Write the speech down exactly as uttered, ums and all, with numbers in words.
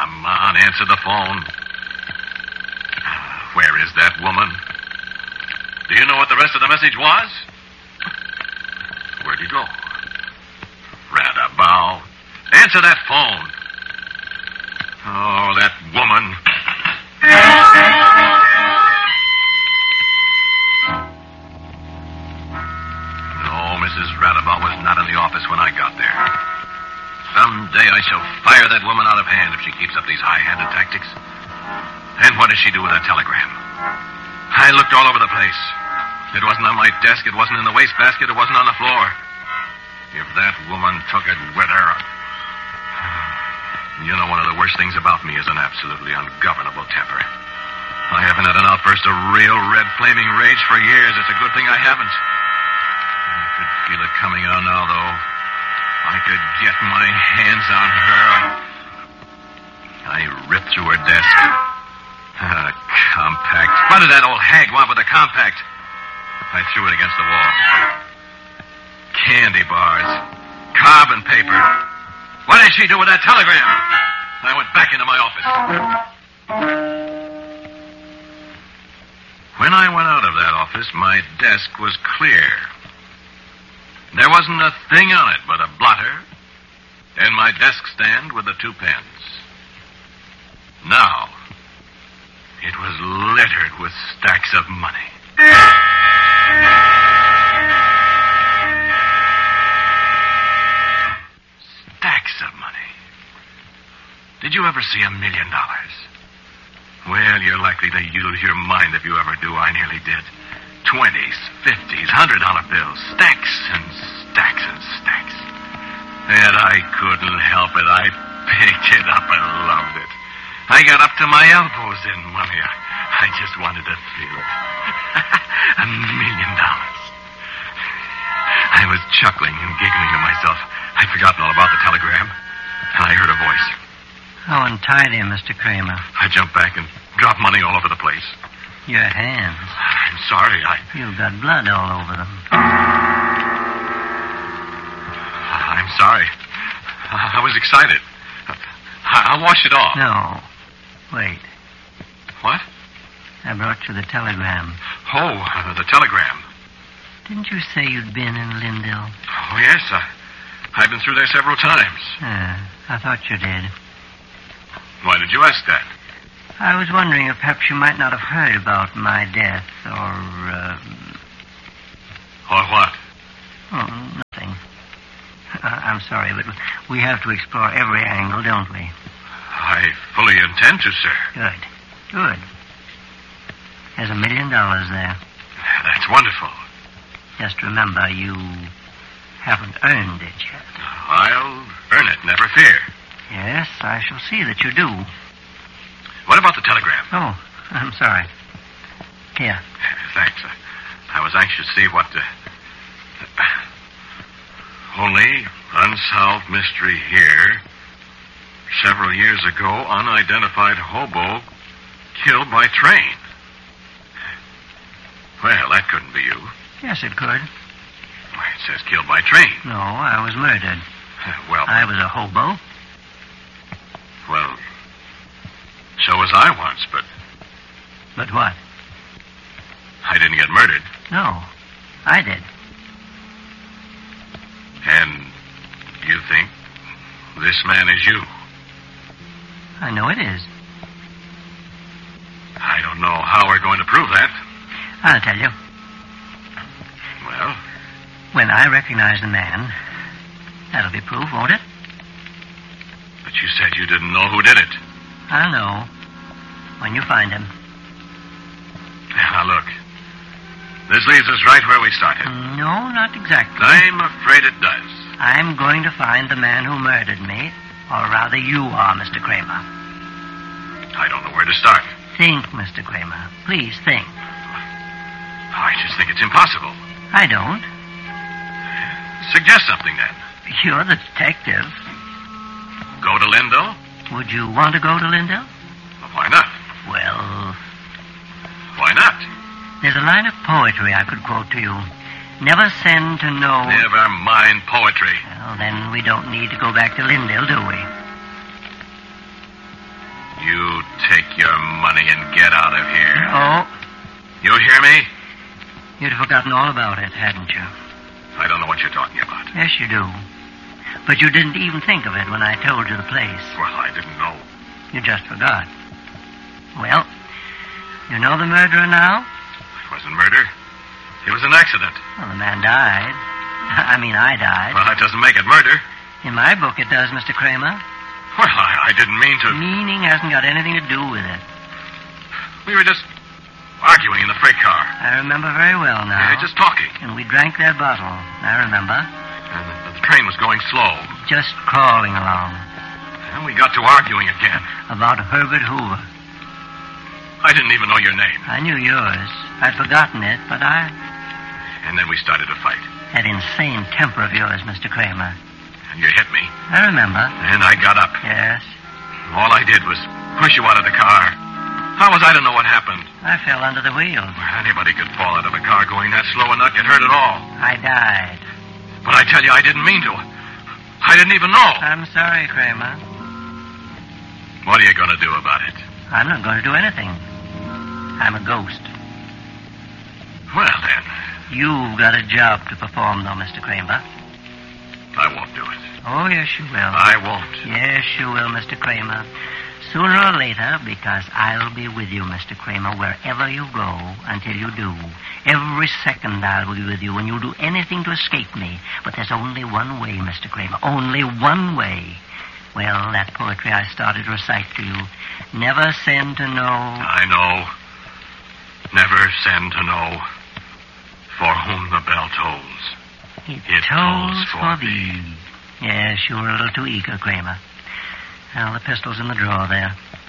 Come on, answer the phone. Where is that woman? Do you know what the rest of the message was? Where'd he go? Radabow. Answer that phone. Oh, that woman. No, Missus Radabow was not in the office when I got there. Someday I shall fire that woman out of hand if she keeps up these high-handed tactics. And what does she do with that telegram? I looked all over the place. It wasn't on my desk. It wasn't in the wastebasket. It wasn't on the floor. If that woman took it with her... You know, one of the worst things about me is an absolutely ungovernable temper. I haven't had an outburst of real red flaming rage for years. It's a good thing I haven't. I could feel it coming on now, though. I could get my hands on her. I ripped through her desk. Ah, compact. What did that old hag want with a compact? I threw it against the wall. Candy bars. Carbon paper. What did she do with that telegram? I went back into my office. When I went out of that office, my desk was clear. There wasn't a thing on it but a blotter and my desk stand with the two pens. Now, it was littered with stacks of money. Stacks of money. Did you ever see a million dollars? Well, you're likely to use your mind if you ever do. I nearly did. Twenties, fifties, hundred-dollar bills. Stacks and stacks and stacks. And I couldn't help it. I picked it up and loved it. I got up to my elbows in money. I, I just wanted to feel it. A million dollars. I was chuckling and giggling to myself. I'd forgotten all about the telegram. And I heard a voice. How untidy, Mister Kramer. I jumped back and dropped money all over the place. Your hands. I'm sorry, I... You've got blood all over them. I'm sorry. I was excited. I'll wash it off. No. Wait. What? I brought you the telegram. Oh, uh, the telegram. Didn't you say you'd been in Lindell? Oh, yes. I, I've been through there several times. Uh, I thought you did. Why did you ask that? I was wondering if perhaps you might not have heard about my death, or, uh... Or what? Oh, nothing. I'm sorry, but we have to explore every angle, don't we? I fully intend to, sir. Good. Good. There's a million dollars there. That's wonderful. Just remember, you haven't earned it yet. I'll earn it, never fear. Yes, I shall see that you do. What about the telegram? Oh, I'm sorry. Here. Thanks. I, I was anxious to see what... Uh, only unsolved mystery here. Several years ago, unidentified hobo killed by train. Well, that couldn't be you. Yes, it could. Why, it says killed by train. No, I was murdered. Well... I was a hobo. Well, so was I once, but... But what? I didn't get murdered. No, I did. And you think this man is you? I know it is. I don't know how we're going to prove that. I'll tell you. Well? When I recognize the man, that'll be proof, won't it? But you said you didn't know who did it. I'll know. When you find him. Now, look. This leaves us right where we started. No, not exactly. I'm afraid it does. I'm going to find the man who murdered me. Or rather, you are, Mister Kramer. I don't know where to start. Think, Mister Kramer. Please think. I just think it's impossible. I don't. Suggest something, then. You're the detective. Go to Lindell? Would you want to go to Lindell? Well, why not? Well... Why not? There's a line of poetry I could quote to you. Never send to know... Never mind poetry. Well, then we don't need to go back to Lindell, do we? take your money and get out of here. Oh, You hear me? you'd forgotten all about it, hadn't you? I don't know what you're talking about. Yes, you do. But you didn't even think of it when I told you the place. Well, I didn't know. You just forgot. Well, you know the murderer now? It wasn't murder. It was an accident. Well, the man died. I mean, I died. Well, that doesn't make it murder. In my book, it does, Mister Kramer. Well, I, I didn't mean to. Meaning hasn't got anything to do with it. We were just arguing in the freight car. I remember very well now. Yeah, just talking. And we drank that bottle. I remember. And the, the train was going slow. Just crawling along. And we got to arguing again. About Herbert Hoover. I didn't even know your name. I knew yours. I'd forgotten it, but I... And then we started to fight. That insane temper of yours, Mister Kramer. And you hit me. I remember. And I got up. Yes. All I did was push you out of the car. How was I to know what happened? I fell under the wheel. Anybody could fall out of a car going that slow and not get hurt at all. I died. But I tell you, I didn't mean to. I didn't even know. I'm sorry, Kramer. What are you going to do about it? I'm not going to do anything. I'm a ghost. Well, then, You've got a job to perform, though, Mister Kramer. I won't do it. Oh, yes, you will. I won't. Yes, you will, Mister Kramer. Sooner or later, because I'll be with you, Mister Kramer, wherever you go until you do. Every second I'll be with you when you do anything to escape me. But there's only one way, Mister Kramer. Only one way. Well, that poetry I started to recite to you. Never send to know. I know. Never send to know. For whom the bell tolls. It, It tolls tolls for for thee. Yes, you were a little too eager, Kramer. Well, the pistol's in the drawer there.